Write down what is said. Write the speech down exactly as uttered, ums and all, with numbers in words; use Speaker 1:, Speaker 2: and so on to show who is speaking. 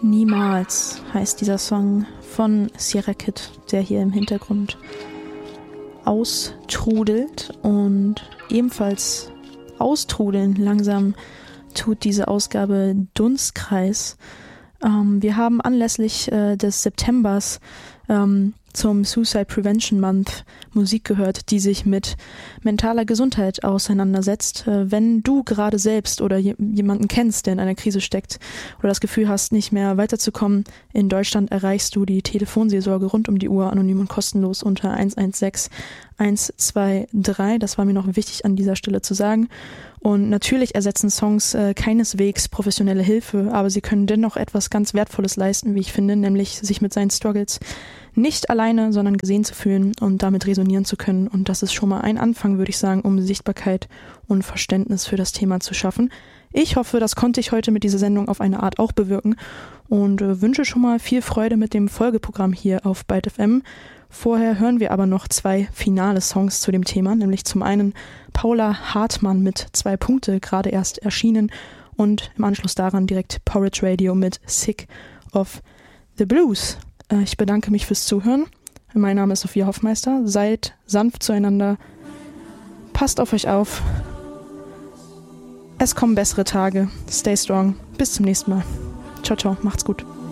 Speaker 1: Niemals heißt dieser Song von Sierra Kid, der hier im Hintergrund austrudelt, und ebenfalls austrudeln langsam tut diese Ausgabe Dunstkreis. Ähm, wir haben anlässlich äh, des Septembers ähm, zum Suicide Prevention Month Musik gehört, die sich mit mentaler Gesundheit auseinandersetzt. Äh, wenn du gerade selbst oder je- jemanden kennst, der in einer Krise steckt oder das Gefühl hast, nicht mehr weiterzukommen, in Deutschland erreichst du die Telefonseelsorge rund um die Uhr anonym und kostenlos unter eins eins sechs eins zwei drei. Das war mir noch wichtig an dieser Stelle zu sagen. Und natürlich ersetzen Songs äh, keineswegs professionelle Hilfe, aber sie können dennoch etwas ganz Wertvolles leisten, wie ich finde, nämlich sich mit seinen Struggles nicht alleine, sondern gesehen zu fühlen und damit resonieren zu können. Und das ist schon mal ein Anfang, würde ich sagen, um Sichtbarkeit und Verständnis für das Thema zu schaffen. Ich hoffe, das konnte ich heute mit dieser Sendung auf eine Art auch bewirken und äh, wünsche schon mal viel Freude mit dem Folgeprogramm hier auf Byte F M. Vorher hören wir aber noch zwei finale Songs zu dem Thema, nämlich zum einen Paula Hartmann mit zwei Punkte, gerade erst erschienen, und im Anschluss daran direkt Porridge Radio mit Sick of the Blues. Äh, ich bedanke mich fürs Zuhören. Mein Name ist Sophia Hoffmeister. Seid sanft zueinander. Passt auf euch auf. Es kommen bessere Tage. Stay strong. Bis zum nächsten Mal. Ciao, ciao. Macht's gut.